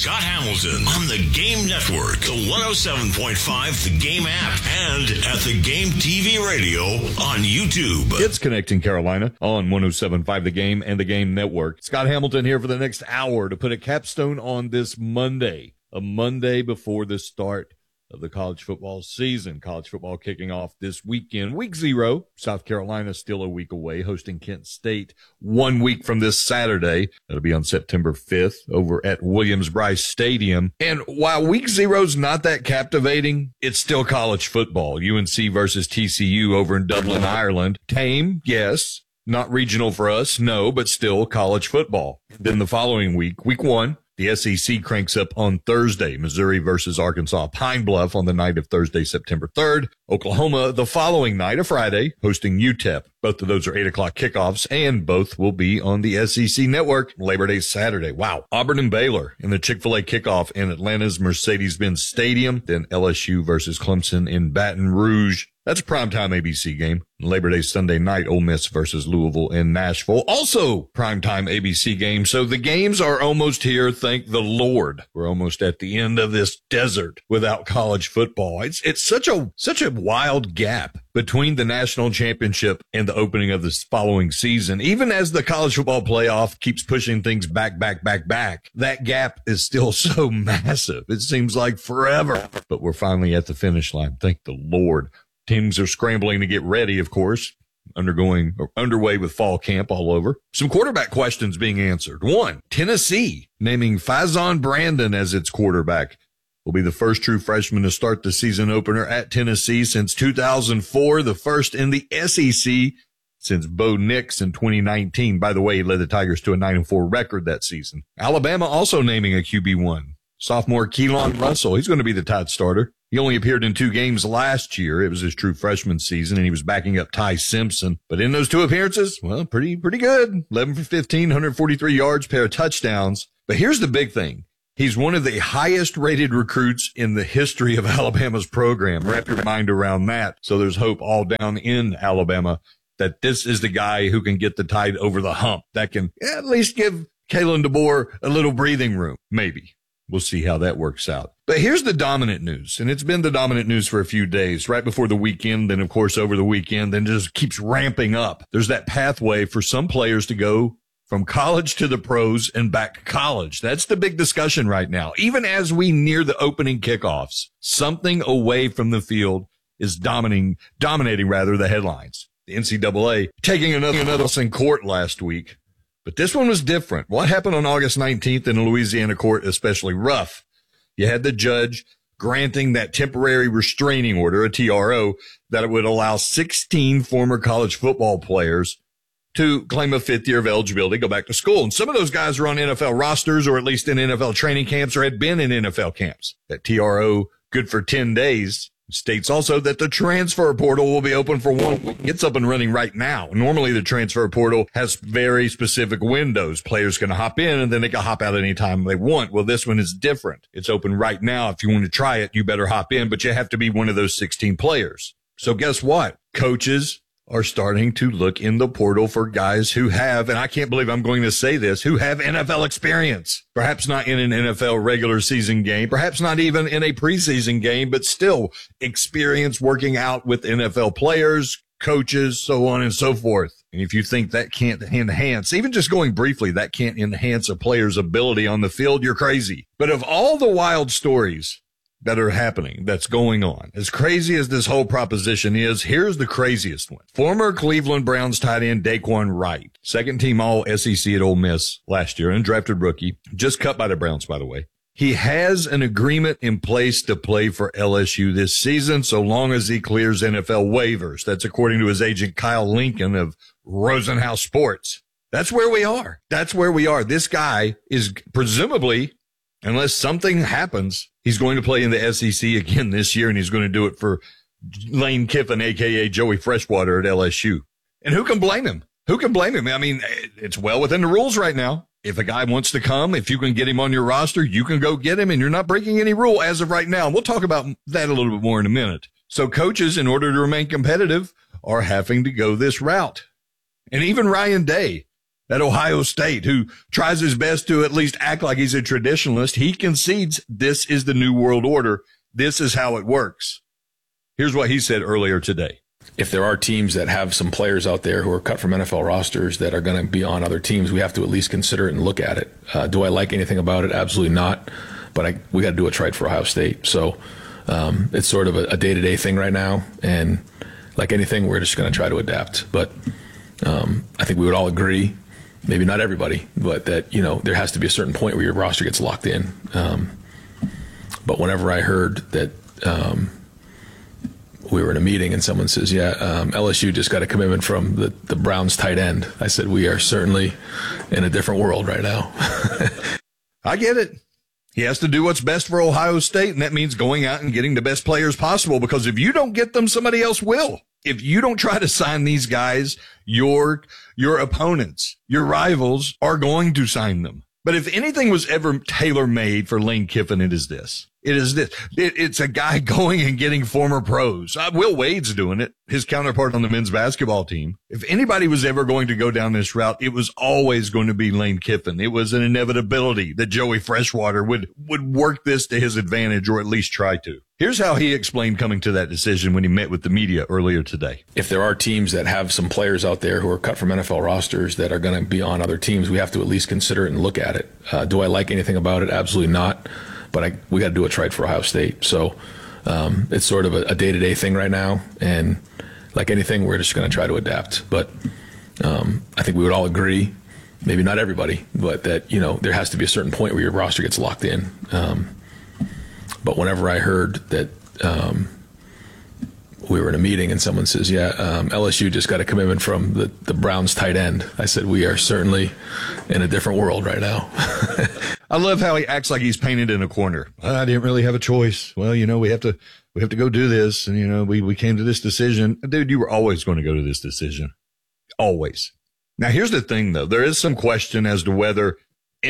Scott Hamilton on the Game Network, the 107.5 The Game app, and at the Game TV radio on YouTube. It's Connecting Carolina on 107.5 The Game and the Game Network. Scott Hamilton here for the next hour to put a capstone on this Monday, a Monday before the start of the college football season. College football kicking off this weekend. Week 0, South Carolina still a week away, hosting Kent State 1 week from this Saturday. That'll be on September 5th over at Williams-Brice Stadium. And while week 0's not that captivating, it's still college football. UNC versus TCU over in Dublin, Ireland. Tame, yes. Not regional for us, no, but still college football. Then the following week, week 1, the SEC cranks up on Thursday, Missouri versus Arkansas Pine Bluff on the night of Thursday, September 3rd. Oklahoma the following night, a Friday, hosting UTEP. Both of those are 8 o'clock kickoffs, and both will be on the SEC network Labor Day Saturday. Wow. Auburn and Baylor in the Chick-fil-A kickoff in Atlanta's Mercedes-Benz Stadium. Then LSU versus Clemson in Baton Rouge. That's a primetime ABC game. Labor Day Sunday night, Ole Miss versus Louisville in Nashville. Also primetime ABC game. So the games are almost here. Thank the Lord. We're almost at the end of this desert without college football. It's such a wild gap between the national championship and the opening of this following season. Even as the college football playoff keeps pushing things back, that gap is still so massive. It seems like forever, but we're finally at the finish line. Thank the Lord. Teams are scrambling to get ready, of course, underway with fall camp all over. Some quarterback questions being answered. 1, Tennessee naming Faison Brandon as its quarterback. Will be the first true freshman to start the season opener at Tennessee since 2004, the first in the SEC since Bo Nix in 2019. By the way, he led the Tigers to a 9-4 record that season. Alabama also naming a QB1. Sophomore Keelan Russell, he's going to be the Tide starter. He only appeared in 2 games last year. It was his true freshman season, and he was backing up Ty Simpson. But in those 2 appearances, well, pretty good. 11 for 15, 143 yards, pair of touchdowns. But here's the big thing. He's one of the highest-rated recruits in the history of Alabama's program. Wrap your mind around that. So there's hope all down in Alabama that this is the guy who can get the Tide over the hump, that can at least give Kalen DeBoer a little breathing room, maybe. We'll see how that works out. But here's the dominant news, and it's been the dominant news for a few days, right before the weekend, then, of course, over the weekend, then just keeps ramping up. There's that pathway for some players to go from college to the pros and back to college. That's the big discussion right now. Even as we near the opening kickoffs, something away from the field is dominating the headlines. The NCAA taking another in court last week. But this one was different. What happened on August 19th in a Louisiana court, especially rough. You had the judge granting that temporary restraining order, a TRO, that it would allow 16 former college football players to claim a 5th year of eligibility, go back to school. And some of those guys are on NFL rosters or at least in NFL training camps or had been in NFL camps. That TRO, good for 10 days. States also that the transfer portal will be open for 1 week. It's up and running right now. Normally, the transfer portal has very specific windows. Players can hop in and then they can hop out anytime they want. Well, this one is different. It's open right now. If you want to try it, you better hop in, but you have to be one of those 16 players. So guess what? Coaches are starting to look in the portal for guys who have, and I can't believe I'm going to say this, who have NFL experience. Perhaps not in an NFL regular season game, perhaps not even in a preseason game, but still experience working out with NFL players, coaches, so on and so forth. And if you think that can't enhance, even just going briefly, that can't enhance a player's ability on the field, you're crazy. But of all the wild stories that are happening, that's going on, as crazy as this whole proposition is, here's the craziest one. Former Cleveland Browns tight end Daquan Wright, 2nd team all SEC at Ole Miss last year, undrafted rookie, just cut by the Browns, by the way. He has an agreement in place to play for LSU this season so long as he clears NFL waivers. That's according to his agent Kyle Lincoln of Rosenhaus Sports. That's where we are. This guy is presumably, unless something happens, he's going to play in the SEC again this year, and he's going to do it for Lane Kiffin, a.k.a. Joey Freshwater at LSU. And who can blame him? I mean, it's well within the rules right now. If a guy wants to come, if you can get him on your roster, you can go get him, and you're not breaking any rule as of right now. We'll talk about that a little bit more in a minute. So coaches, in order to remain competitive, are having to go this route. And even Ryan Day, at Ohio State, who tries his best to at least act like he's a traditionalist, he concedes this is the new world order. This is how it works. Here's what he said earlier today. If there are teams that have some players out there who are cut from NFL rosters that are going to be on other teams, we have to at least consider it and look at it. Do I like anything about it? Absolutely not. But we got to do what's right for Ohio State. So it's sort of a day-to-day thing right now. And like anything, we're just going to try to adapt. But I think we would all agree, maybe not everybody, but that, there has to be a certain point where your roster gets locked in. But whenever I heard that we were in a meeting and someone says, LSU just got a commitment from the Browns tight end, I said, we are certainly in a different world right now. I get it. He has to do what's best for Ohio State, and that means going out and getting the best players possible, because if you don't get them, somebody else will. If you don't try to sign these guys, your opponents, your rivals are going to sign them. But if anything was ever tailor-made for Lane Kiffin, it is this. It is this. It's a guy going and getting former pros. Will Wade's doing it, his counterpart on the men's basketball team. If anybody was ever going to go down this route, it was always going to be Lane Kiffin. It was an inevitability that Joey Freshwater would work this to his advantage, or at least try to. Here's how he explained coming to that decision when he met with the media earlier today. If there are teams that have some players out there who are cut from NFL rosters that are going to be on other teams, we have to at least consider it and look at it. Do I like anything about it? Absolutely not. But we got to do what's right for Ohio State. So it's sort of a day-to-day thing right now. And like anything, we're just going to try to adapt. But I think we would all agree, maybe not everybody, but that, there has to be a certain point where your roster gets locked in. But whenever I heard that we were in a meeting and someone says, LSU just got a commitment from the Browns tight end, I said, we are certainly in a different world right now. I love how he acts like he's painted in a corner. I didn't really have a choice. Well, we have to go do this. And, we came to this decision. Dude, you were always going to go to this decision. Always. Now, here's the thing, though. There is some question as to whether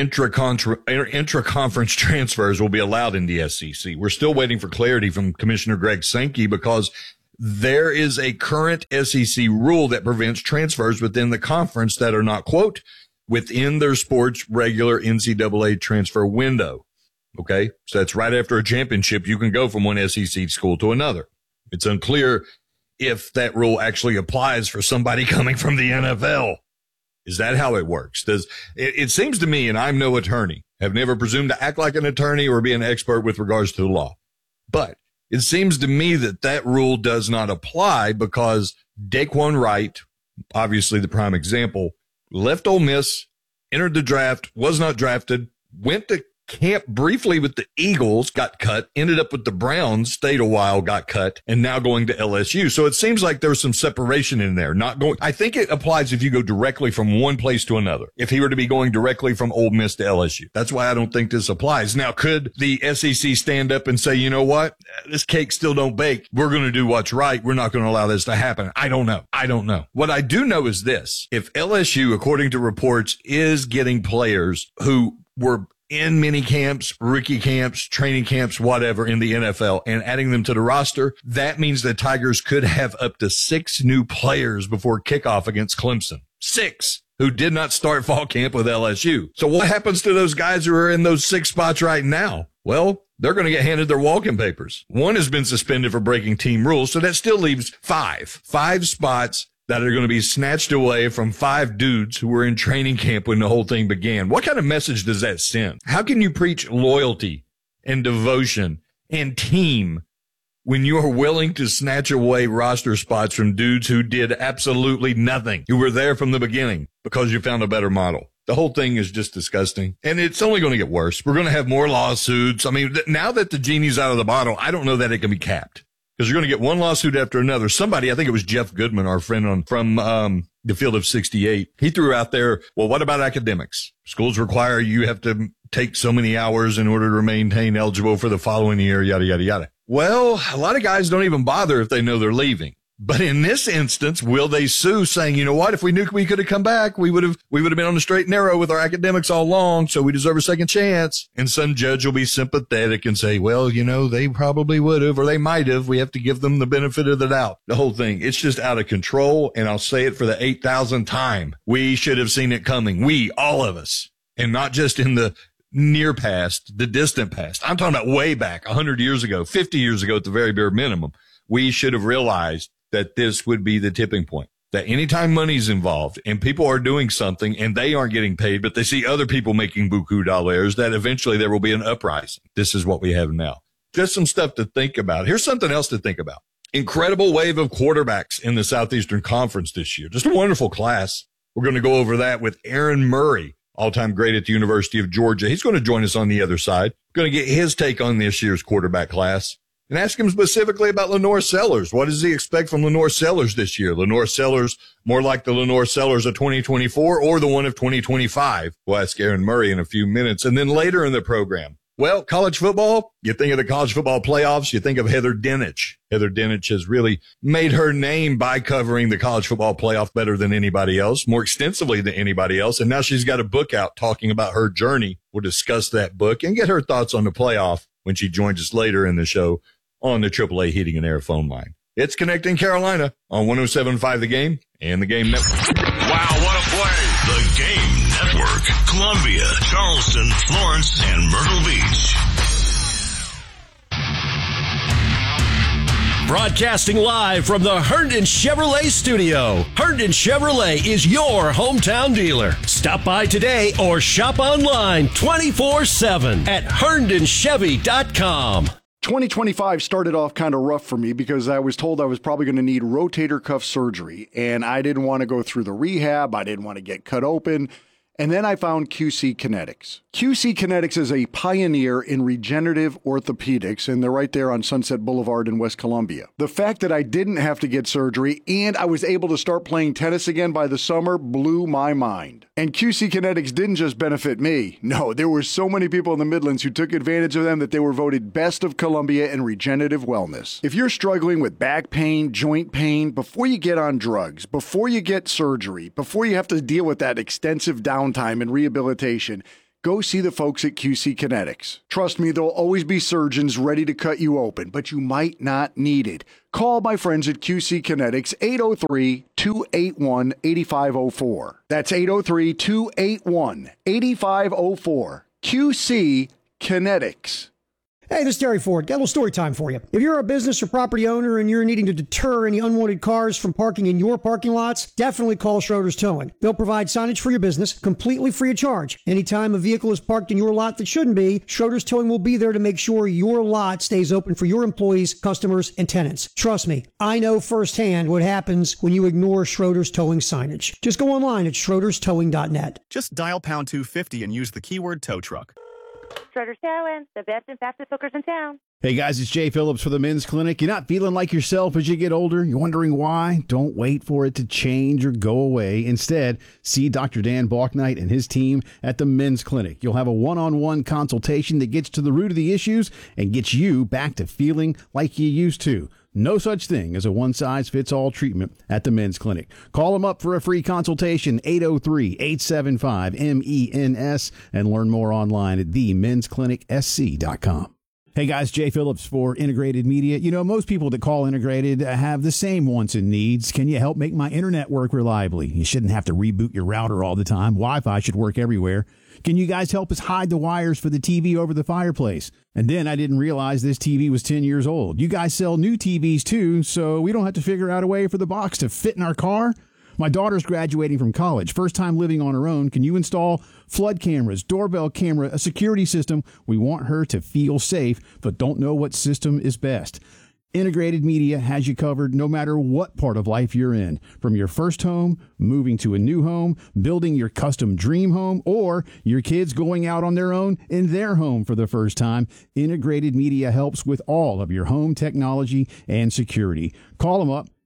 intra-conference transfers will be allowed in the SEC. We're still waiting for clarity from Commissioner Greg Sankey, because there is a current SEC rule that prevents transfers within the conference that are not, quote, within their sport's regular NCAA transfer window. Okay. So that's right after a championship. You can go from one SEC school to another. It's unclear if that rule actually applies for somebody coming from the NFL. Is that how it works? It seems to me, and I'm no attorney, have never presumed to act like an attorney or be an expert with regards to the law, but it seems to me that rule does not apply, because Daquan Wright, obviously the prime example, left Ole Miss, entered the draft, was not drafted, went to camp briefly with the Eagles, got cut, ended up with the Browns, stayed a while, got cut, and now going to LSU. So it seems like there's some separation in there. I think it applies if you go directly from one place to another. If he were to be going directly from Ole Miss to LSU, that's why I don't think this applies. Now, could the SEC stand up and say, you know what? This cake still don't bake. We're going to do what's right. We're not going to allow this to happen. I don't know. What I do know is this. If LSU, according to reports, is getting players who were in mini camps, rookie camps, training camps, whatever in the NFL, and adding them to the roster, that means the Tigers could have up to 6 new players before kickoff against Clemson. 6 who did not start fall camp with LSU. So what happens to those guys who are in those 6 spots right now? Well, they're going to get handed their walk-in papers. 1 has been suspended for breaking team rules, so that still leaves 5 spots that are going to be snatched away from 5 dudes who were in training camp when the whole thing began. What kind of message does that send? How can you preach loyalty and devotion and team when you are willing to snatch away roster spots from dudes who did absolutely nothing, who were there from the beginning because you found a better model? The whole thing is just disgusting, and it's only going to get worse. We're going to have more lawsuits. I mean, now that the genie's out of the bottle, I don't know that it can be capped. Because you're going to get one lawsuit after another. Somebody, I think it was Jeff Goodman, our friend from the Field of 68, he threw out there, well, what about academics? Schools require you have to take so many hours in order to maintain eligible for the following year, yada, yada, yada. Well, a lot of guys don't even bother if they know they're leaving. But in this instance, will they sue saying, you know what, if we knew we could have come back, we would have been on the straight and narrow with our academics all along, so we deserve a second chance. And some judge will be sympathetic and say, well, you know, they probably would have, or they might have. We have to give them the benefit of the doubt. The whole thing, it's just out of control. And I'll say it for the 8,000th time. We should have seen it coming. We, all of us, and not just in the near past, the distant past. I'm talking about way back, 100 years ago, 50 years ago at the very bare minimum. We should have realized that this would be the tipping point, that anytime money's involved and people are doing something and they aren't getting paid, but they see other people making buku dollars, that eventually there will be an uprising. This is what we have now. Just some stuff to think about. Here's something else to think about. Incredible wave of quarterbacks in the Southeastern Conference this year. Just a wonderful class. We're going to go over that with Aaron Murray, all-time great at the University of Georgia. He's going to join us on the other side. We're going to get his take on this year's quarterback class. And ask him specifically about Lenore Sellers. What does he expect from Lenore Sellers this year? Lenore Sellers, more like the Lenore Sellers of 2024 or the one of 2025? We'll ask Aaron Murray in a few minutes. And then later in the program, well, college football, you think of the college football playoffs, you think of Heather Dinich. Heather Dinich has really made her name by covering the college football playoff better than anybody else, more extensively than anybody else. And now she's got a book out talking about her journey. We'll discuss that book and get her thoughts on the playoff when she joins us later in the show on the AAA Heating and Air phone line. It's Connecting Carolina on 107.5 The Game and the Game Network. Wow, what a play! The Game Network. Columbia, Charleston, Florence, and Myrtle Beach. Broadcasting live from the Herndon Chevrolet studio. Herndon Chevrolet is your hometown dealer. Stop by today or shop online 24/7 at HerndonChevy.com. 2025 started off kind of rough for me because I was told I was probably going to need rotator cuff surgery, and I didn't want to go through the rehab. I didn't want to get cut open. And then I found QC Kinetics. QC Kinetics is a pioneer in regenerative orthopedics, and they're right there on Sunset Boulevard in West Columbia. The fact that I didn't have to get surgery and I was able to start playing tennis again by the summer blew my mind. And QC Kinetics didn't just benefit me. No, there were so many people in the Midlands who took advantage of them that they were voted Best of Columbia in regenerative wellness. If you're struggling with back pain, joint pain, before you get on drugs, before you get surgery, before you have to deal with that extensive downtime and rehabilitation, go see the folks at QC Kinetics. Trust me, there'll always be surgeons ready to cut you open, but you might not need it. Call my friends at QC Kinetics, 803-281-8504. That's 803-281-8504. QC Kinetics. Hey, this is Terry Ford. Got a little story time for you. If you're a business or property owner and you're needing to deter any unwanted cars from parking in your parking lots, definitely call Schroeder's Towing. They'll provide signage for your business completely free of charge. Anytime a vehicle is parked in your lot that shouldn't be, Schroeder's Towing will be there to make sure your lot stays open for your employees, customers, and tenants. Trust me, I know firsthand what happens when you ignore Schroeder's Towing signage. Just go online at schroederstowing.net. Just dial pound 250 and use the keyword tow truck. Schroeder's Towing, the best and fastest hookers in town. Hey guys, it's Jay Phillips for the Men's Clinic. You're not feeling like yourself as you get older? You're wondering why? Don't wait for it to change or go away. Instead, see Dr. Dan Balknight and his team at the Men's Clinic. You'll have a one-on-one consultation that gets to the root of the issues and gets you back to feeling like you used to. No such thing as a one-size-fits-all treatment at the Men's Clinic. Call them up for a free consultation, 803-875-MENS, and learn more online at themensclinicsc.com. Hey guys, Jay Phillips for Integrated Media. You know, most people that call Integrated have the same wants and needs. Can you help make my internet work reliably? You shouldn't have to reboot your router all the time. Wi-Fi should work everywhere. Can you guys help us hide the wires for the TV over the fireplace? And then I didn't realize this TV was 10 years old. You guys sell new TVs too, so we don't have to figure out a way for the box to fit in our car? My daughter's graduating from college, first time living on her own. Can you install flood cameras, doorbell camera, a security system? We want her to feel safe, but don't know what system is best. Integrated Media has you covered no matter what part of life you're in. From your first home, moving to a new home, building your custom dream home, or your kids going out on their own in their home for the first time, Integrated Media helps with all of your home technology and security. Call them up,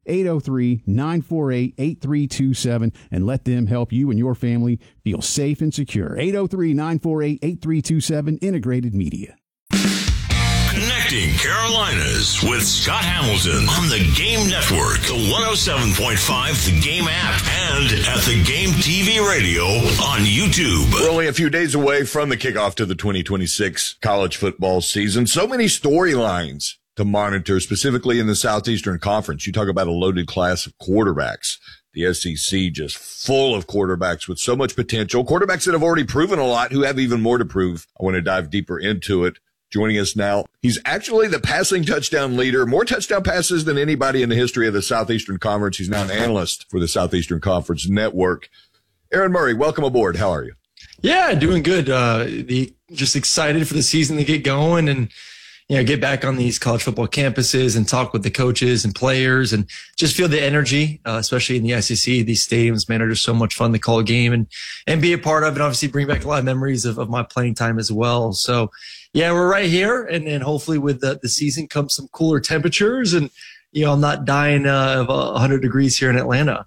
803-948-8327, and let them help you and your family feel safe and secure. 803-948-8327, Integrated Media. Connect Connecting Carolinas with Scott Hamilton on the Game Network, the 107.5 The Game app, and at the Game TV radio on YouTube. We're only a few days away from the kickoff to the 2026 college football season. So many storylines to monitor, specifically in the Southeastern Conference. You talk about a loaded class of quarterbacks. The SEC just full of quarterbacks with so much potential. Quarterbacks that have already proven a lot, who have even more to prove. I want to dive deeper into it. Joining us now, he's actually the passing touchdown leader, more touchdown passes than anybody in the history of the Southeastern Conference. He's now an analyst for the Southeastern Conference Network. Aaron Murray, welcome aboard. How are you? Yeah, doing good. Just excited for the season to get going and, get back on these college football campuses and talk with the coaches and players and just feel the energy, especially in the SEC. These stadiums, man, are just so much fun to call a game and be a part of, and obviously bring back a lot of memories of my playing time as well. So, yeah, we're right here, and then hopefully with the season comes some cooler temperatures, and I'm not dying of 100 degrees here in Atlanta.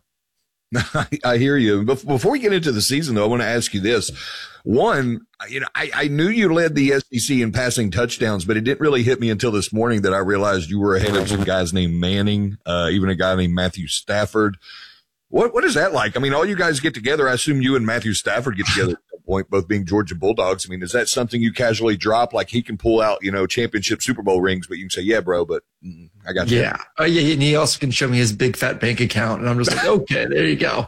I hear you. Before we get into the season, though, I want to ask you this. One, I knew you led the SEC in passing touchdowns, but it didn't really hit me until this morning that I realized you were ahead of some guys named Manning, even a guy named Matthew Stafford. What is that like? I mean, all you guys get together. I assume you and Matthew Stafford get together at some point, both being Georgia Bulldogs. I mean, is that something you casually drop? Like he can pull out, championship Super Bowl rings, but you can say, yeah, bro, but I got you. Yeah. Yeah. And he also can show me his big fat bank account. And I'm just like, okay, there you go.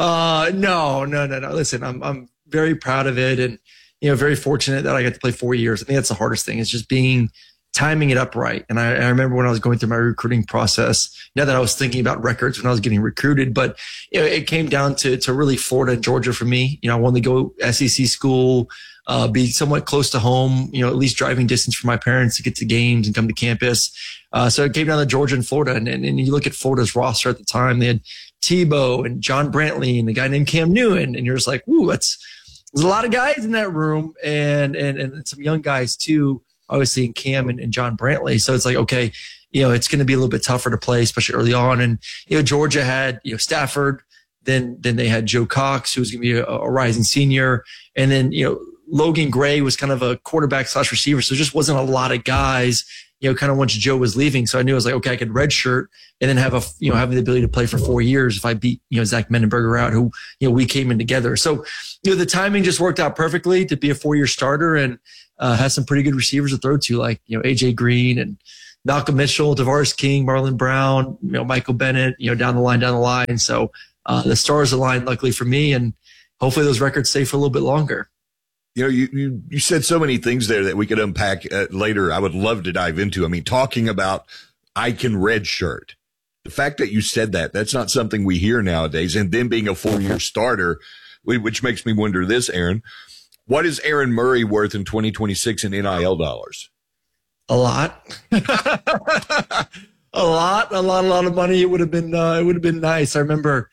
No. Listen, I'm very proud of it and, very fortunate that I got to play 4 years. I think that's the hardest thing is just timing it up right. And I remember when I was going through my recruiting process, not that I was thinking about records when I was getting recruited, but it came down to really Florida and Georgia for me. I wanted to go SEC school, be somewhat close to home, at least driving distance for my parents to get to games and come to campus. So it came down to Georgia and Florida. And you look at Florida's roster at the time, they had Tebow and John Brantley and the guy named Cam Newton. And you're just like, ooh, there's a lot of guys in that room and some young guys too, obviously in Cam and John Brantley. So it's like, okay, it's going to be a little bit tougher to play, especially early on. And, Georgia had, Stafford, then they had Joe Cox, who was going to be a rising senior. And then, Logan Gray was kind of a quarterback / receiver. So there just wasn't a lot of guys, kind of once Joe was leaving. So I knew I was like, okay, I could redshirt and then have have the ability to play for 4 years if I beat, Zach Mendenberger out, who, we came in together. So, the timing just worked out perfectly to be a 4-year starter and has some pretty good receivers to throw to, like, AJ Green and Malcolm Mitchell, Tavares King, Marlon Brown, Michael Bennett, down the line. So the stars aligned luckily for me, and hopefully those records stay for a little bit longer. You said so many things there that we could unpack later. I would love to dive into. I mean, talking about I can redshirt. The fact that you said that's not something we hear nowadays. And then being a 4-year starter, which makes me wonder this, Aaron. What is Aaron Murray worth in 2026 in NIL dollars? A lot. a lot of money. It would have been nice. I remember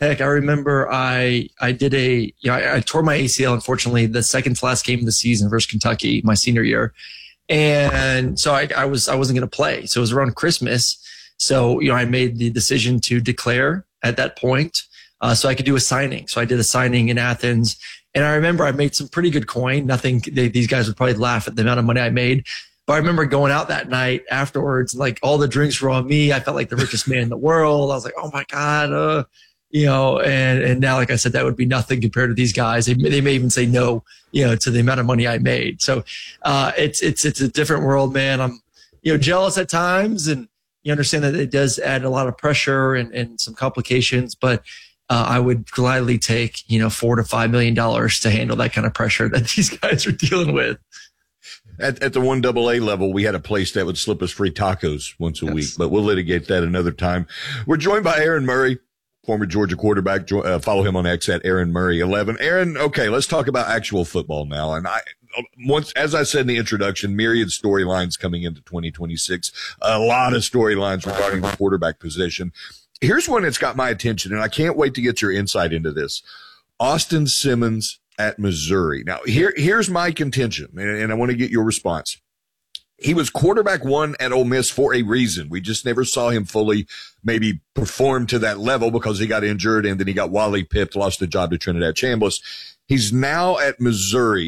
I did I tore my ACL, unfortunately, the second to last game of the season versus Kentucky, my senior year. And so I wasn't going to play. So it was around Christmas. So, I made the decision to declare at that point, so I could do a signing. So I did a signing in Athens. And I remember I made some pretty good coin. These guys would probably laugh at the amount of money I made. But I remember going out that night afterwards, like all the drinks were on me. I felt like the richest man in the world. I was like, oh my God, and now, like I said, that would be nothing compared to these guys. They may even say no, to the amount of money I made. So, it's a different world, man. I'm, jealous at times, and you understand that it does add a lot of pressure and some complications, but I would gladly take, $4 to $5 million to handle that kind of pressure that these guys are dealing with. At the 1AA level, we had a place that would slip us free tacos once a week, but we'll litigate that another time. We're joined by Aaron Murray, former Georgia quarterback. Follow him on X at Aaron Murray 11. Aaron, okay, let's talk about actual football now. And as I said in the introduction, myriad storylines coming into 2026, a lot of storylines regarding the quarterback position. Here's one that's got my attention, and I can't wait to get your insight into this. Austin Simmons at Missouri. Now, here's my contention, and I want to get your response. He was quarterback 1 at Ole Miss for a reason. We just never saw him fully maybe perform to that level because he got injured and then he got Wally pipped, lost the job to Trinidad Chambliss. He's now at Missouri.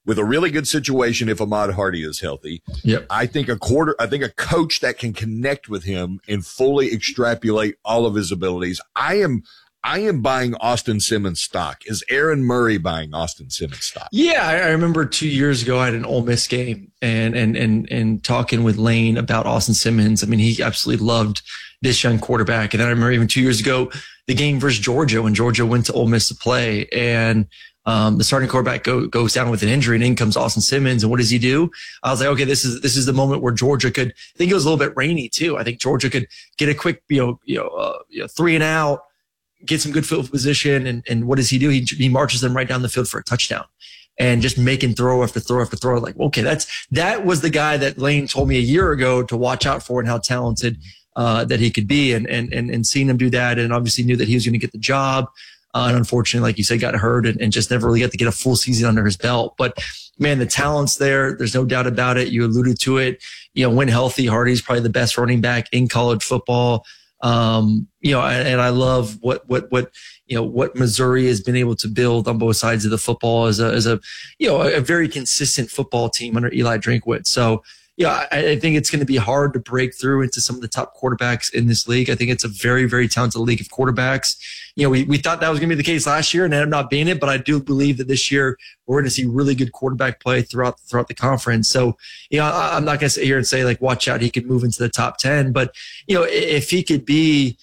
with a really good situation if Ahmad Hardy is healthy. Yep. I think a coach that can connect with him and fully extrapolate all of his abilities. I am buying Austin Simmons stock. Is Aaron Murray buying Austin Simmons stock? Yeah, I remember 2 years ago I had an Ole Miss game and talking with Lane about Austin Simmons. I mean, he absolutely loved this young quarterback. And then I remember even 2 years ago, the game versus Georgia, when Georgia went to Ole Miss to play, and the starting quarterback goes down with an injury, and in comes Austin Simmons. And what does he do? I was like, okay, this is the moment where Georgia could. I think it was a little bit rainy too. I think Georgia could get a quick, 3 and out, get some good field position. And what does he do? He marches them right down the field for a touchdown, and just making throw after throw after throw. Like, okay, that was the guy that Lane told me a year ago to watch out for, and how talented that he could be, and seeing him do that, and obviously knew that he was going to get the job. And unfortunately, like you said, got hurt and just never really got to get a full season under his belt. But man, the talent's there. There's no doubt about it. You alluded to it. When healthy, Hardy's probably the best running back in college football. And I love what Missouri has been able to build on both sides of the football as a very consistent football team under Eli Drinkwitz. So, I think it's going to be hard to break through into some of the top quarterbacks in this league. I think it's a very, very talented league of quarterbacks. We thought that was going to be the case last year and ended up not being it, but I do believe that this year we're going to see really good quarterback play throughout the conference. So, I'm not going to sit here and say, like, watch out, he could move into the top 10, but, if he could be,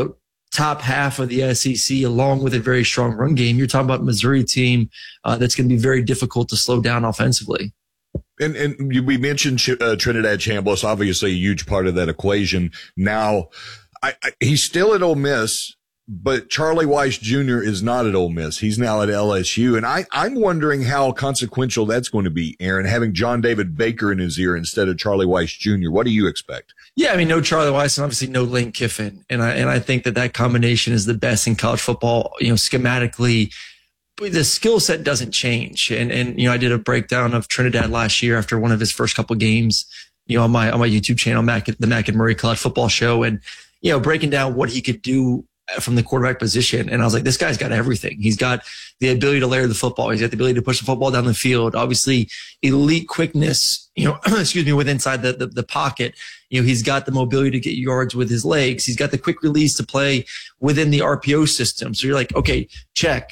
top half of the SEC along with a very strong run game, you're talking about a Missouri team that's going to be very difficult to slow down offensively. And we mentioned Trinidad Chambliss, obviously a huge part of that equation. Now, he's still at Ole Miss, but Charlie Weiss Jr. is not at Ole Miss. He's now at LSU. And I'm wondering how consequential that's going to be, Aaron, having John David Baker in his ear instead of Charlie Weiss Jr. What do you expect? Yeah, I mean, no Charlie Weiss and obviously no Lane Kiffin. And I think that combination is the best in college football, schematically. The skill set doesn't change. And I did a breakdown of Trinidad last year after one of his first couple games, on my YouTube channel, the Mac and Murray College Football Show, and, breaking down what he could do from the quarterback position. And I was like, this guy's got everything. He's got the ability to layer the football. He's got the ability to push the football down the field. Obviously, elite quickness, with inside the pocket. He's got the mobility to get yards with his legs. He's got the quick release to play within the RPO system. So you're like, okay, check.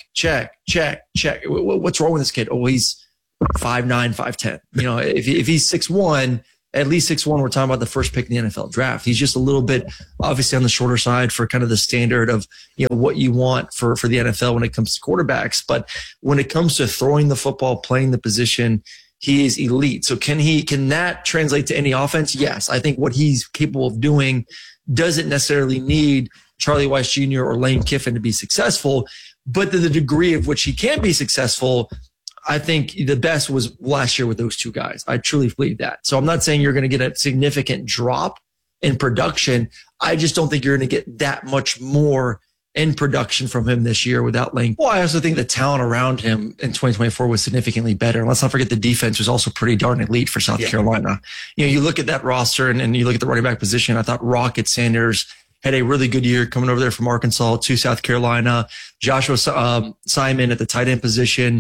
What's wrong with this kid? Oh, he's 5'9", 5'10". If he's 6'1", at least 6'1", we're talking about the first pick in the NFL draft. He's just a little bit obviously on the shorter side for kind of the standard of, what you want for the NFL when it comes to quarterbacks. But when it comes to throwing the football, playing the position, he is elite. So can that translate to any offense? Yes. I think what he's capable of doing doesn't necessarily need Charlie Weiss Jr. or Lane Kiffin to be successful, but to the degree of which he can be successful, I think the best was last year with those two guys. I truly believe that. So I'm not saying you're going to get a significant drop in production. I just don't think you're going to get that much more in production from him this year without Lane. Well, I also think the talent around him in 2024 was significantly better. And let's not forget the defense was also pretty darn elite for South Carolina. You look at that roster and you look at the running back position. I thought Rocket Sanders had a really good year coming over there from Arkansas to South Carolina. Joshua Simon at the tight end position,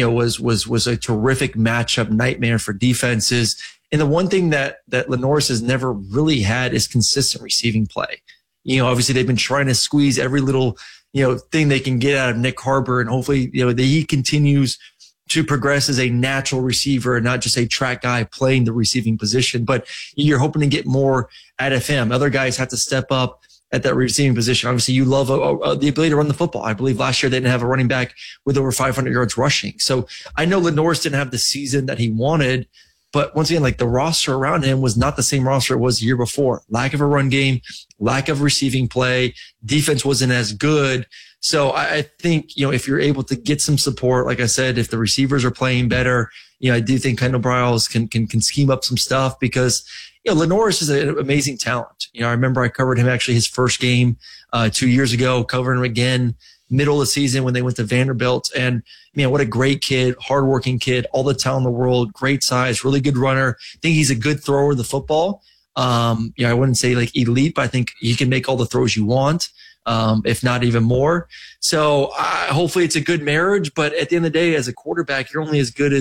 was a terrific matchup nightmare for defenses. And the one thing that Lenoris has never really had is consistent receiving play. Obviously they've been trying to squeeze every little, thing they can get out of Nick Harbor. And hopefully, that he continues to progress as a natural receiver and not just a track guy playing the receiving position, but you're hoping to get more out of him. Other guys have to step up at that receiving position. Obviously you love the ability to run the football. I believe last year they didn't have a running back with over 500 yards rushing. So I know Lenoris didn't have the season that he wanted, but once again, like the roster around him was not the same roster it was the year before. Lack of a run game, lack of receiving play, defense wasn't as good. So I think, if you're able to get some support, like I said, if the receivers are playing better, I do think Kendall Briles can scheme up some stuff because, Lenoris is an amazing talent. I remember I covered him actually his first game 2 years ago, covering him again middle of the season when they went to Vanderbilt. And man, what a great kid, hardworking kid, all the talent in the world, great size, really good runner. I think he's a good thrower of the football. I wouldn't say like elite, but I think he can make all the throws you want, if not even more. So hopefully it's a good marriage. But at the end of the day, as a quarterback, you're only as good as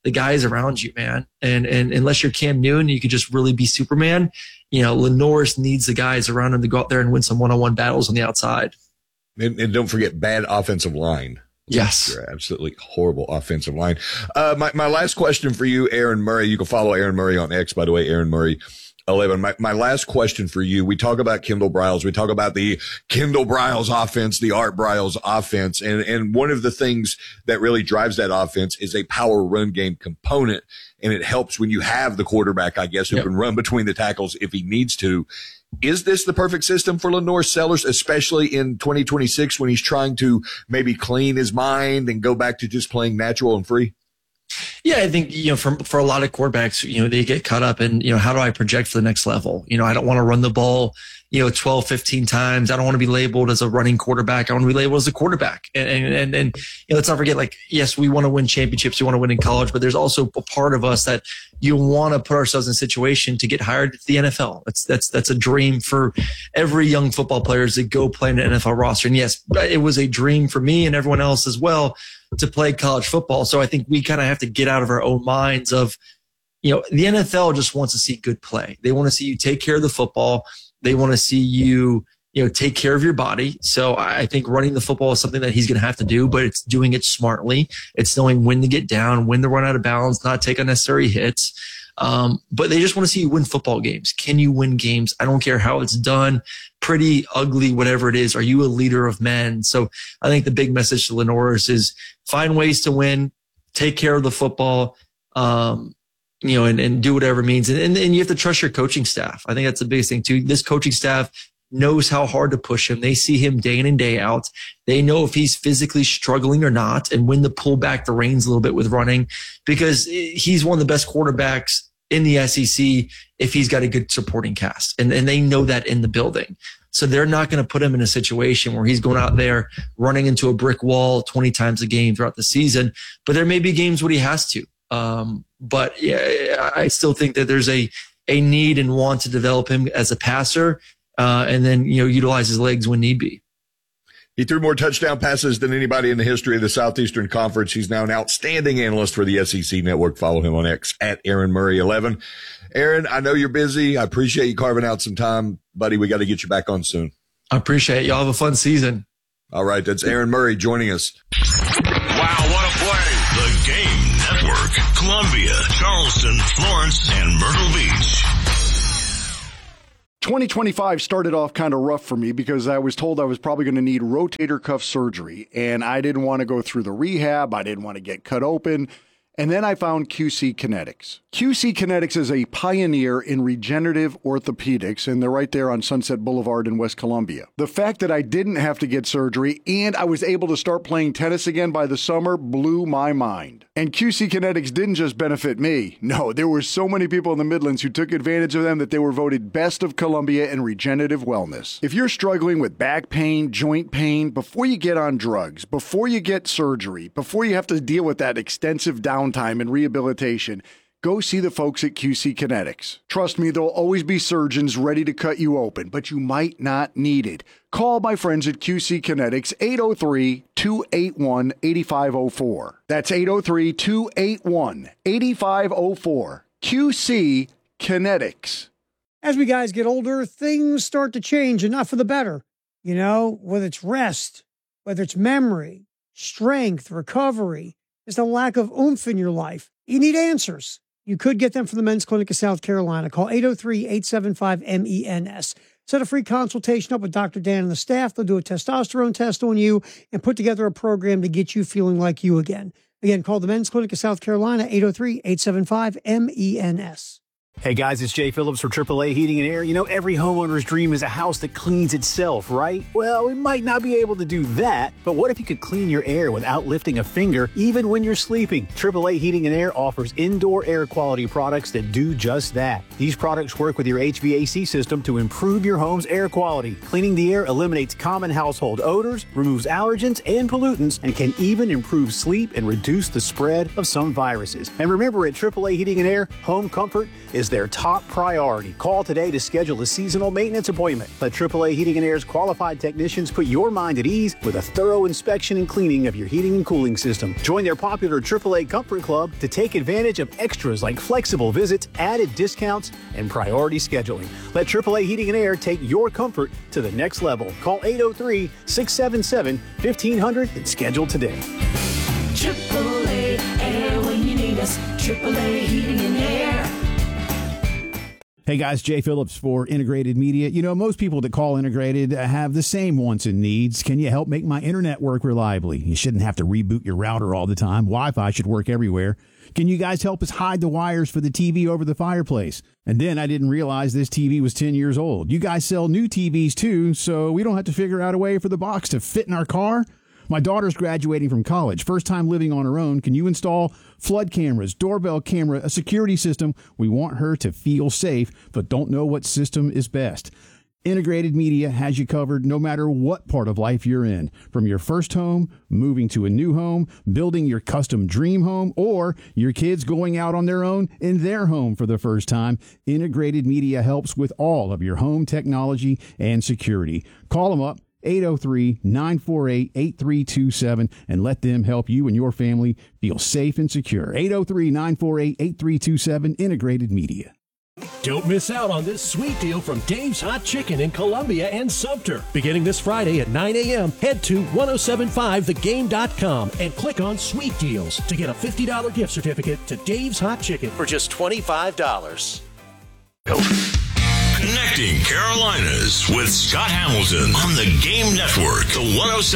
the guys around you, man. And unless you're Cam Newton, you could just really be Superman. Lenoris needs the guys around him to go out there and win some one-on-one battles on the outside. And don't forget bad offensive line. Yes. You're absolutely horrible offensive line. My last question for you, Aaron Murray. You can follow Aaron Murray on X, by the way, Aaron Murray 11. My last question for you. We talk about Kendall Briles. We talk about the Kendall Briles offense, the Art Briles offense. And one of the things that really drives that offense is a power run game component. And it helps when you have the quarterback, I guess, who can run between the tackles if he needs to. Is this the perfect system for LaNorris Sellers, especially in 2026 when he's trying to maybe clean his mind and go back to just playing natural and free? Yeah, I think, for a lot of quarterbacks, they get caught up in, how do I project for the next level? I don't want to run the ball, 12, 15 times. I don't want to be labeled as a running quarterback. I want to be labeled as a quarterback. And let's not forget, yes, we want to win championships. We want to win in college, but there's also a part of us that you want to put ourselves in a situation to get hired to the NFL. That's a dream for every young football player to go play in an NFL roster. And yes, it was a dream for me and everyone else as well to play college football. So I think we kind of have to get out of our own minds of, the NFL just wants to see good play. They want to see you take care of the football. They want to see you, take care of your body. So I think running the football is something that he's going to have to do, but it's doing it smartly. It's knowing when to get down, when to run out of bounds, not take unnecessary hits. But they just want to see you win football games. Can you win games? I don't care how it's done, pretty, ugly, whatever it is. Are you a leader of men? So I think the big message to LaNorris is find ways to win, take care of the football, and do whatever it means. And you have to trust your coaching staff. I think that's the biggest thing too. This coaching staff knows how hard to push him. They see him day in and day out. They know if he's physically struggling or not and when to pull back the reins a little bit with running, because he's one of the best quarterbacks in the SEC if he's got a good supporting cast. And they know that in the building. So they're not going to put him in a situation where he's going out there running into a brick wall 20 times a game throughout the season. But there may be games where he has to. But yeah, I still think that there's a need and want to develop him as a passer, and then, utilize his legs when need be. He threw more touchdown passes than anybody in the history of the Southeastern Conference. He's now an outstanding analyst for the SEC Network. Follow him on X at Aaron Murray 11. Aaron, I know you're busy. I appreciate you carving out some time, buddy. We got to get you back on soon. I appreciate it. Y'all have a fun season. All right. That's Aaron Murray joining us. Wow, what a play. The Game Network. Columbia, Charleston, Florence, and Myrtle Beach. 2025 started off kind of rough for me because I was told I was probably going to need rotator cuff surgery, and I didn't want to go through the rehab. I didn't want to get cut open. And then I found QC Kinetics. QC Kinetics is a pioneer in regenerative orthopedics, and they're right there on Sunset Boulevard in West Columbia. The fact that I didn't have to get surgery and I was able to start playing tennis again by the summer blew my mind. And QC Kinetics didn't just benefit me. No, there were so many people in the Midlands who took advantage of them that they were voted Best of Columbia in regenerative wellness. If you're struggling with back pain, joint pain, before you get on drugs, before you get surgery, before you have to deal with that extensive downtime and rehabilitation, go see the folks at QC Kinetics. Trust me, there'll always be surgeons ready to cut you open, but you might not need it. Call my friends at QC Kinetics, 803-281-8504. That's 803-281-8504. QC Kinetics. As we guys get older, things start to change, and not for the better. Whether it's rest, whether it's memory, strength, recovery, there's a lack of oomph in your life. You need answers. You could get them from the Men's Clinic of South Carolina. Call 803-875-MENS. Set a free consultation up with Dr. Dan and the staff. They'll do a testosterone test on you and put together a program to get you feeling like you again. Again, call the Men's Clinic of South Carolina, 803-875-MENS. Hey guys, it's Jay Phillips for AAA Heating and Air. Every homeowner's dream is a house that cleans itself, right? Well, we might not be able to do that, but what if you could clean your air without lifting a finger, even when you're sleeping? AAA Heating and Air offers indoor air quality products that do just that. These products work with your HVAC system to improve your home's air quality. Cleaning the air eliminates common household odors, removes allergens and pollutants, and can even improve sleep and reduce the spread of some viruses. And remember, at AAA Heating and Air, home comfort is is their top priority. Call today to schedule a seasonal maintenance appointment. Let AAA Heating & Air's qualified technicians put your mind at ease with a thorough inspection and cleaning of your heating and cooling system. Join their popular AAA Comfort Club to take advantage of extras like flexible visits, added discounts, and priority scheduling. Let AAA Heating & Air take your comfort to the next level. Call 803-677-1500 and schedule today. AAA Air when you need us. AAA Heating and Air. Hey guys, Jay Phillips for Integrated Media. You know, most people that call Integrated have the same wants and needs. Can you help make my internet work reliably? You shouldn't have to reboot your router all the time. Wi-Fi should work everywhere. Can you guys help us hide the wires for the TV over the fireplace? And then I didn't realize this TV was 10 years old. You guys sell new TVs too, so we don't have to figure out a way for the box to fit in our car? My daughter's graduating from college, first time living on her own. Can you install flood cameras, doorbell camera, a security system? We want her to feel safe, but don't know what system is best. Integrated Media has you covered no matter what part of life you're in. From your first home, moving to a new home, building your custom dream home, or your kids going out on their own in their home for the first time, Integrated Media helps with all of your home technology and security. Call them up. 803-948-8327 and let them help you and your family feel safe and secure. 803-948-8327, Integrated Media. Don't miss out on this sweet deal from Dave's Hot Chicken in Columbia and Sumter. Beginning this Friday at 9 a.m., head to 1075thegame.com and click on Sweet Deals to get a $50 gift certificate to Dave's Hot Chicken for just $25. Connecting Carolinas with Scott Hamilton on the Game Network, the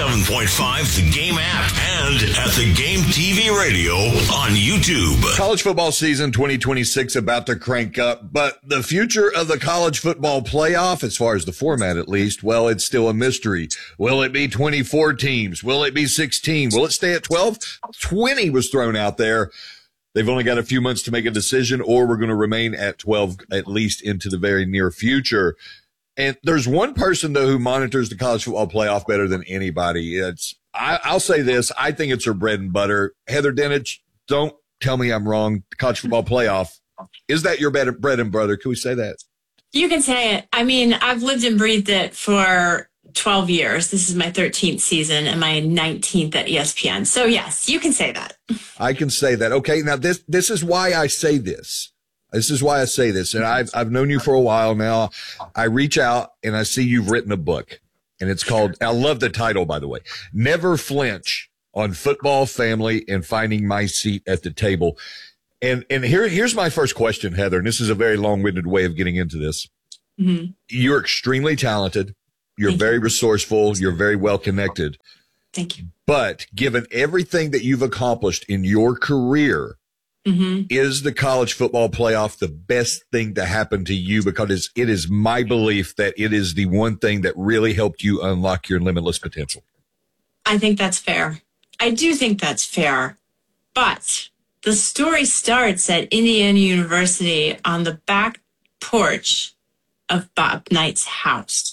107.5 The Game app, and at the Game TV radio on YouTube. College football season 2026 about to crank up, but the future of the college football playoff, as far as the format at least, well, it's still a mystery. Will it be 24 teams? Will it be 16? Will it stay at 12? 20 was thrown out there. They've only got a few months to make a decision, or we're going to remain at 12 at least into the very near future. And there's one person, though, who monitors the college football playoff better than anybody. I'll say this. I think it's her bread and butter. Heather Dinich, don't tell me I'm wrong. The college football playoff, is that your bread and butter? Can we say that? You can say it. I mean, I've lived and breathed it for 12 years. This is my 13th season and my 19th at ESPN. So yes, you can say that. I can say that. Okay. Now this is why I say this. This is why I say this. And I've known you for a while now. I reach out and I see you've written a book, and it's called, I love the title, by the way, Never Flinch on Football, Family, and Finding My Seat at the Table. And here's my first question, Heather, and this is a very long-winded way of getting into this. Mm-hmm. You're extremely talented. You're very resourceful. You're very well connected. Thank you. But given everything that you've accomplished in your career, is the college football playoff the best thing to happen to you? Because it is my belief that it is the one thing that really helped you unlock your limitless potential. I think that's fair. I do think that's fair. But the story starts at Indiana University on the back porch of Bob Knight's house.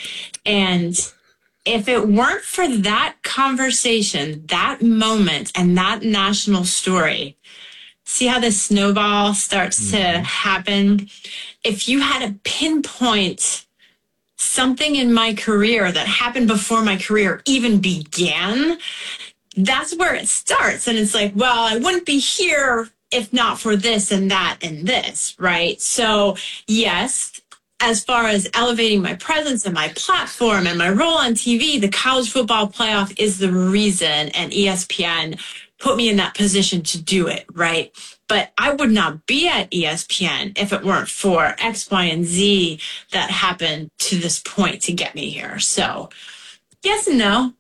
And if it weren't for that conversation, that moment, and that national story, see how the snowball starts to happen? If you had to pinpoint something in my career that happened before my career even began, that's where it starts. And it's like, well, I wouldn't be here if not for this and that and this, right? So yes, as far as elevating my presence and my platform and my role on TV, the college football playoff is the reason, and ESPN put me in that position to do it, right? But I would not be at ESPN if it weren't for X, Y, and Z that happened to this point to get me here. So yes and no.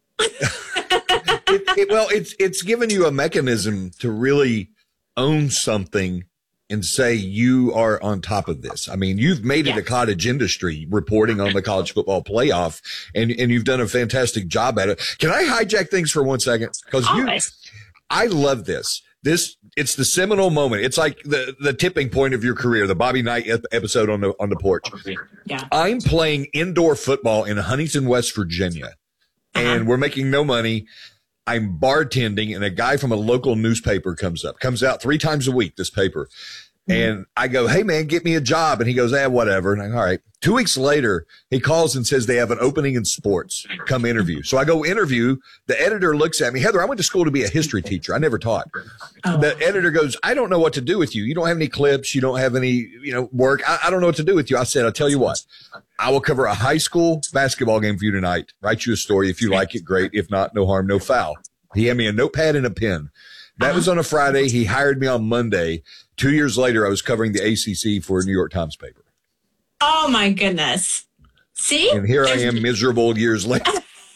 It's given you a mechanism to really own something and say you are on top of this. I mean, you've made it a cottage industry reporting on the college football playoff, and you've done a fantastic job at it. Can I hijack things for 1 second? Because I love this. It's the seminal moment. It's like the tipping point of your career, the Bobby Knight episode on the porch. Yeah. I'm playing indoor football in Huntington, West Virginia, and we're making no money. I'm bartending, and a guy from a local newspaper comes out 3 times a week, this paper. And I go, hey, man, get me a job. And he goes, whatever. And I'm all right. 2 weeks later, he calls and says they have an opening in sports. Come interview. So I go interview. The editor looks at me. Heather, I went to school to be a history teacher. I never taught. The editor goes, I don't know what to do with you. You don't have any clips. You don't have any, work. I don't know what to do with you. I said, I'll tell you what. I will cover a high school basketball game for you tonight. Write you a story. If you like it, great. If not, no harm, no foul. He had me a notepad and a pen. That was on a Friday. He hired me on Monday. 2 years later, I was covering the ACC for a New York Times paper. Oh, my goodness. See? And here I am miserable years later.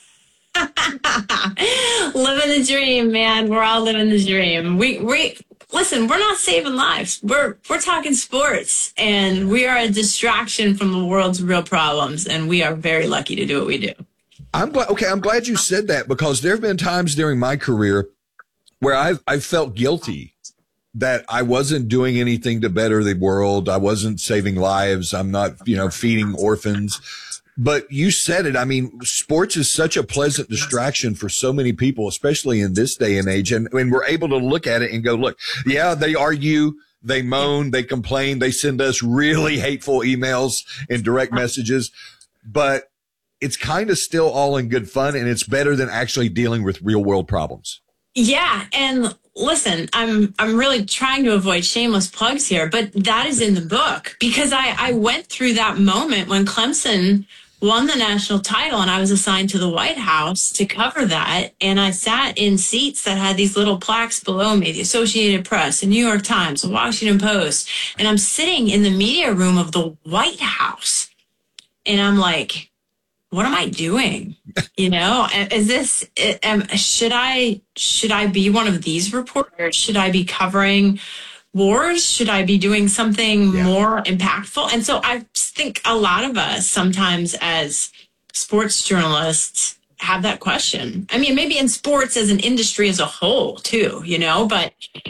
Living the dream, man. We're all living the dream. We listen, we're not saving lives. We're talking sports, and we are a distraction from the world's real problems, and we are very lucky to do what we do. I'm glad you said that, because there have been times during my career where I've felt guilty that I wasn't doing anything to better the world. I wasn't saving lives. I'm not, feeding orphans. But you said it. I mean, sports is such a pleasant distraction for so many people, especially in this day and age. And when we're able to look at it and go, look, yeah, they argue, they moan, they complain, they send us really hateful emails and direct messages, but it's kind of still all in good fun, and it's better than actually dealing with real world problems. Yeah. And listen, I'm really trying to avoid shameless plugs here, but that is in the book, because I went through that moment when Clemson won the national title and I was assigned to the White House to cover that. And I sat in seats that had these little plaques below me, the Associated Press, the New York Times, the Washington Post. And I'm sitting in the media room of the White House. And I'm like, what am I doing? Is this, should I be one of these reporters? Should I be covering wars? Should I be doing something more impactful? And so I think a lot of us sometimes as sports journalists have that question. I mean, maybe in sports as an industry as a whole too, but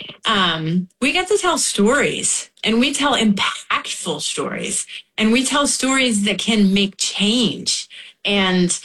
we get to tell stories, and we tell impactful stories, and we tell stories that can make change and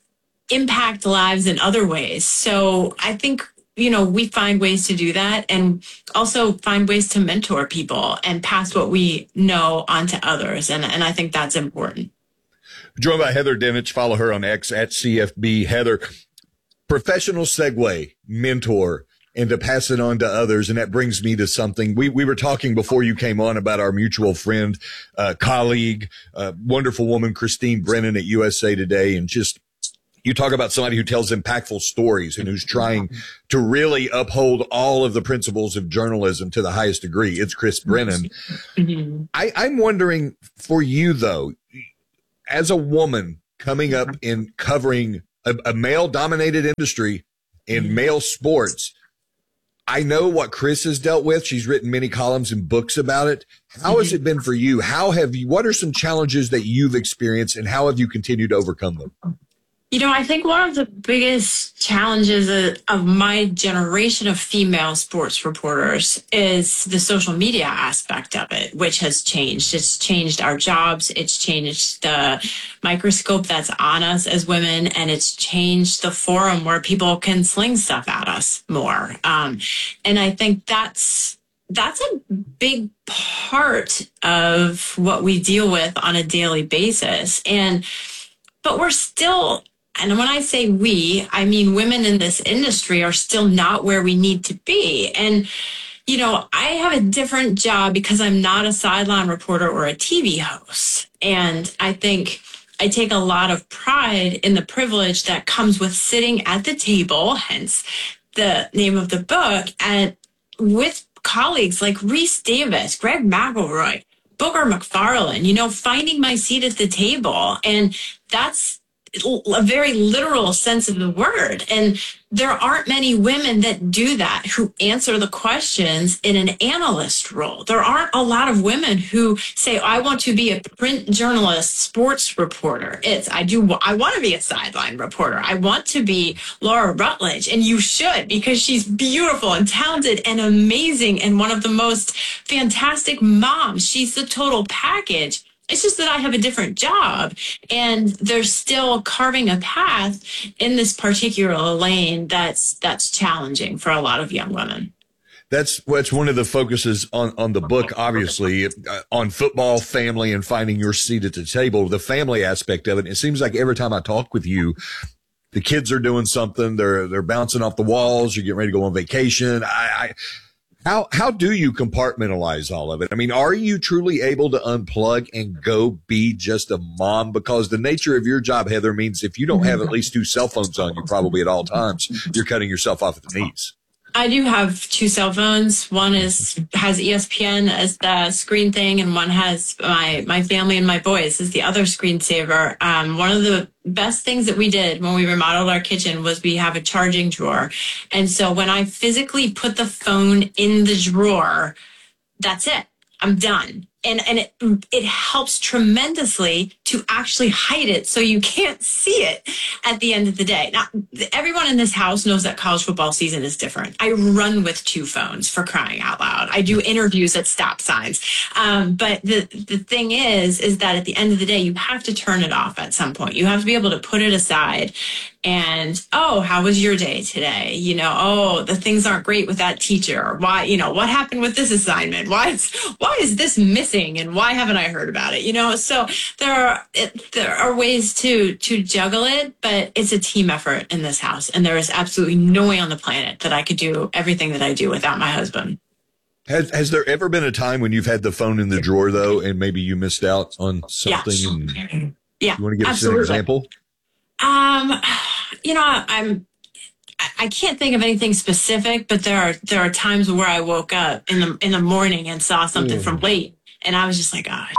impact lives in other ways. So I think, we find ways to do that, and also find ways to mentor people and pass what we know on to others. And I think that's important. Joined by Heather Dinich. Follow her on X at CFB Heather. Professional segue, mentor, and to pass it on to others. And that brings me to something we were talking before you came on about our mutual friend, colleague, wonderful woman, Christine Brennan at USA Today. And just, you talk about somebody who tells impactful stories and who's trying to really uphold all of the principles of journalism to the highest degree. It's Chris Brennan. Mm-hmm. I'm wondering for you, though, as a woman coming up in covering a male-dominated industry in male sports, I know what Chris has dealt with. She's written many columns and books about it. How has it been for you? What are some challenges that you've experienced, and how have you continued to overcome them? I think one of the biggest challenges of my generation of female sports reporters is the social media aspect of it, which has changed. It's changed our jobs. It's changed the microscope that's on us as women, and it's changed the forum where people can sling stuff at us more. And I think that's a big part of what we deal with on a daily basis. But we're still, and when I say we, I mean women in this industry are still not where we need to be. And, I have a different job because I'm not a sideline reporter or a TV host. And I think I take a lot of pride in the privilege that comes with sitting at the table, hence the name of the book, and with colleagues like Reese Davis, Greg McElroy, Booker McFarland, finding my seat at the table. And that's a very literal sense of the word. And there aren't many women that do that, who answer the questions in an analyst role. There aren't a lot of women who say, I want to be a print journalist, sports reporter. I want to be a sideline reporter. I want to be Laura Rutledge. And you should, because she's beautiful and talented and amazing and one of the most fantastic moms. She's the total package. It's just that I have a different job, and they're still carving a path in this particular lane that's challenging for a lot of young women. That's one of the focuses on the book, obviously, on football, family, and finding your seat at the table, the family aspect of it. It seems like every time I talk with you, the kids are doing something. They're bouncing off the walls. You're getting ready to go on vacation. How do you compartmentalize all of it? I mean, are you truly able to unplug and go be just a mom? Because the nature of your job, Heather, means if you don't have at least 2 cell phones on you, probably at all times, you're cutting yourself off at the knees. I do have 2 cell phones. One has ESPN as the screen thing, and one has my family and my boys as the other screensaver. One of the best things that we did when we remodeled our kitchen was we have a charging drawer. And so when I physically put the phone in the drawer, that's it. I'm done. And it helps tremendously to actually hide it so you can't see it at the end of the day. Now, everyone in this house knows that college football season is different. I run with 2 phones, for crying out loud. I do interviews at stop signs. But the thing is that at the end of the day, you have to turn it off at some point. You have to be able to put it aside and, oh, how was your day today? You know, oh, the things aren't great with that teacher. Why, you know, what happened with this assignment? Why is this missing? And why haven't I heard about it? You know, so there are ways to juggle it, but it's a team effort in this house. And there is absolutely no way on the planet that I could do everything that I do without my husband. Has there ever been a time when you've had the phone in the drawer, though, and maybe you missed out on something? Yeah. And yeah. You want to give absolutely. us an example? You know, I can't think of anything specific, but there are times where I woke up in the morning and saw something from late, and I was just like, oh,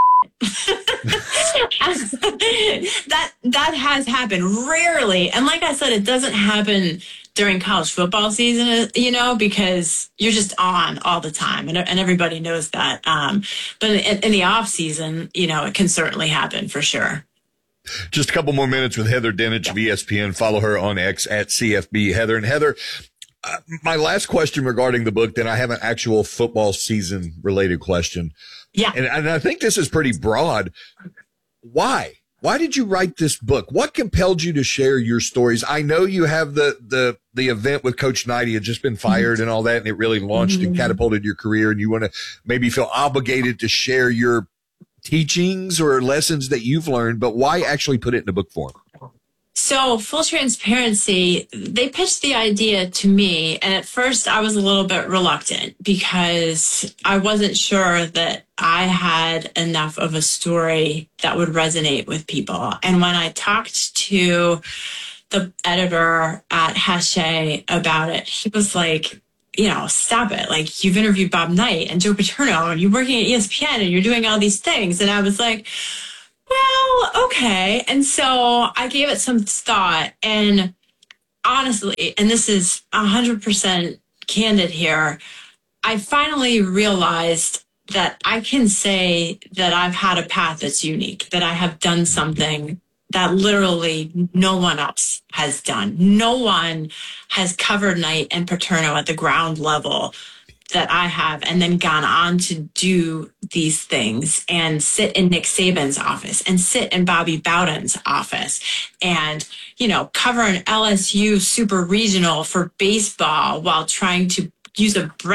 that has happened rarely. And like I said, it doesn't happen during college football season, you know, because you're just on all the time, and everybody knows that. But in the off season, you know, it can certainly happen for sure. Just a couple more minutes with Heather Dinich of ESPN. Follow her on X at CFB Heather. And Heather, my last question regarding the book, then I have an actual football season related question. Yeah. And I think this is pretty broad. Why? Why did you write this book? What compelled you to share your stories? I know you have the event with Coach Knight. He had just been fired and all that, and it really launched and catapulted your career, and you want to maybe feel obligated to share your teachings or lessons that you've learned, but why actually put it in a book form? So, full transparency, they pitched the idea to me, and at first I was a little bit reluctant because I wasn't sure that I had enough of a story that would resonate with people. And when I talked to the editor at Hachette about it, he was like, you know, stop it. Like, you've interviewed Bob Knight and Joe Paterno, and you're working at ESPN, and you're doing all these things. And I was like, well, okay. And so I gave it some thought, and honestly, and this is 100% candid here, I finally realized that I can say that I've had a path that's unique, that I have done something that literally no one else has done. No one has covered Knight and Paterno at the ground level that I have, and then gone on to do these things and sit in Nick Saban's office and sit in Bobby Bowden's office and, you know, cover an LSU super regional for baseball while trying to use a